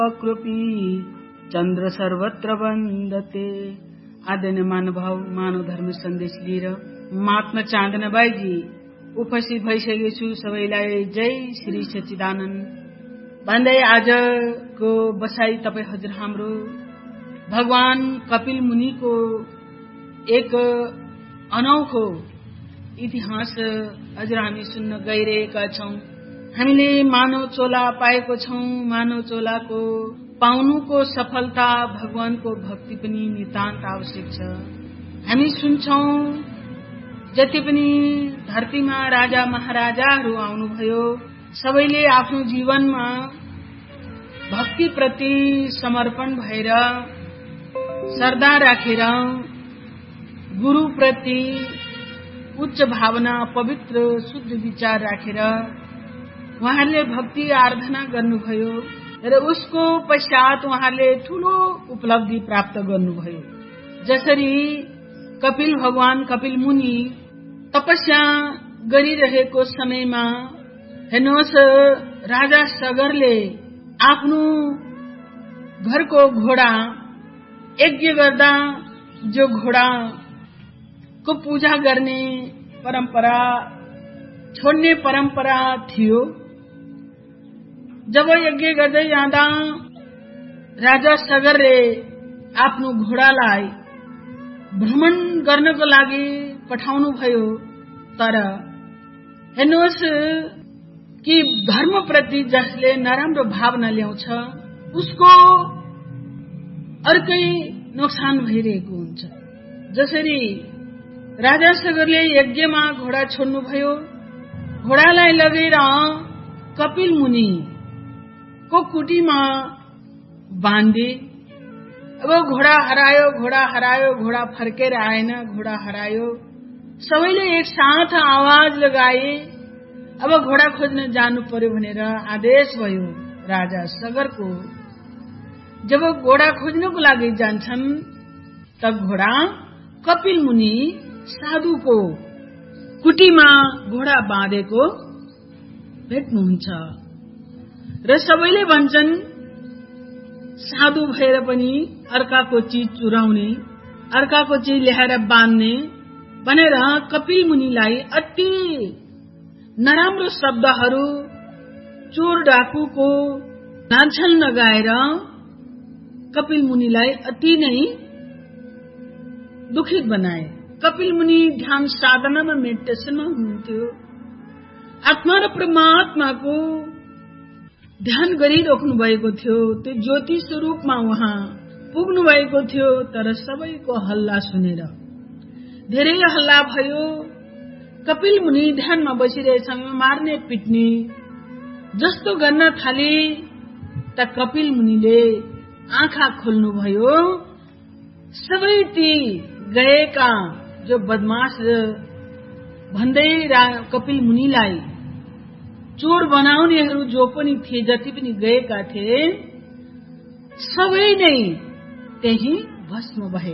कृपी चन्द्र सर्वत्र वन्दते। आदरणीय महानुभाव, मानव धर्म सन्देश लिएर महात्मा चाँदना बाईजी उपस्थित भइसकेको छु। सबैलाई जय श्री सच्चिदानन्द भन्दै आजको बसाई तपाई हजुर हाम्रो भगवान कपिल मुनिको एक अनौठो इतिहास हजुर हामी सुन्न गइरहेका छौं। हामीले मानव चोला पाएको छौं। मानव चोलाको पाउनुको सफलता भगवानको भक्ति पनि नितान्त आवश्यक छ। हामी सुन्छौं जति पनि धरतीमा राजा महाराजाहरू आउनुभयो, सबैले आफ्नो जीवनमा भक्ति प्रति समर्पण भएर श्रद्धा राखेर गुरु प्रति उच्च भावना, पवित्र शुद्ध विचार राखेर उहाँहरूले भक्ति आराधना गर्नुभयो र उसको पश्चात उहाँहरूले ठूलो उपलब्धि प्राप्त गर्नुभयो। जसरी कपिल भगवान कपिल मुनि तपस्या गरिरहेको समयमा हेर्नुहोस्, राजा सगरले आफ्नो घरको घोडा यज्ञ गर्दा जो घोडा को पूजा गर्ने परम्परा छोड्ने परम्परा थियो, जब यज्ञ गर्दै जाँदा राजा सगरले आफ्नो घोडालाई भ्रमण गर्नको लागि पठाउनु भयो। तर हेर्नुहोस् कि धर्मप्रति जसले नराम्रो भावना ल्याउँछ उसको अर्कै नोक्सान भइरहेको हुन्छ। जसरी राजा सगरले यज्ञमा घोडा छोड्नुभयो, घोडालाई लगेर कपिल मुनि को कुटीमा बाँधे। अब घोडा हरायो, घोडा फर्केर आएन, घोडा हरायो। सबैले एक साथ आवाज लगाए, अब घोडा खोज्न जानु पर्यो भनेर आदेश भयो राजा सगरको। जब घोडा खोज्नको लागि जान्छन् तब घोडा कपिल मुनि साधुको कुटीमा घोडा बाँधेको भेट्नुहुन्छ र सबैले भन्छन् साधु भएर पनि अर्काको चीज चुराउने, अर्काको चीज ल्याएर बाँध्ने भनेर कपिल मुनिलाई अति नराम्रो शब्दहरू, चोर डाकुको नाछल लगाएर कपिल मुनिलाई अति नै दुखित बनाए। कपिल मुनि ध्यान साधनामा मेडिटेसनमा हुनुहुन्थ्यो, आत्मा र परमात्माको ध्यान गरिराख्नु भएको थियो। त्यो ज्योति स्वरूपमा उहाँ पुग्नु भएको थियो। तर सबैको हल्ला सुनेर धेरै हल्ला भयो। कपिल मुनि ध्यानमा बसिरहेछन्, मार्ने पिट्ने जस्तो गर्न थाले त कपिल मुनिले आँखा खोल्नुभयो। सबै ती गएका जो बदमाश भन्दै कपिल मुनिलाई चोर बनाउनेहरू जो पनि थिए, जति पनि गएका थिए, सबै नै त्यही भस्म भए।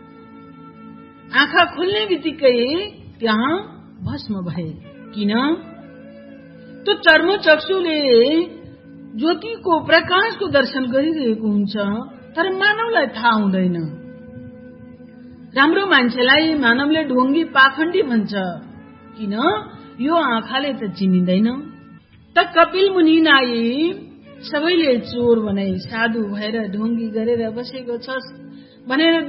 आँखा खुल्ने बित्तिकै त्यहाँ भस्म भए। किन? त्यो चर्मचक्षुले ज्योतिको प्रकाशको दर्शन गरिरहेको हुन्छ, तर मानवलाई थाहा हुँदैन। राम्रो मान्छेलाई मानवले ढोंगी पाखण्डी भन्छ। किन? यो आँखाले त चिनिँदैन। त कपिल मुनिलाई सबैले चोर बनाए, साधु भएर ढोंगी गरेर बसेको छस् भनेर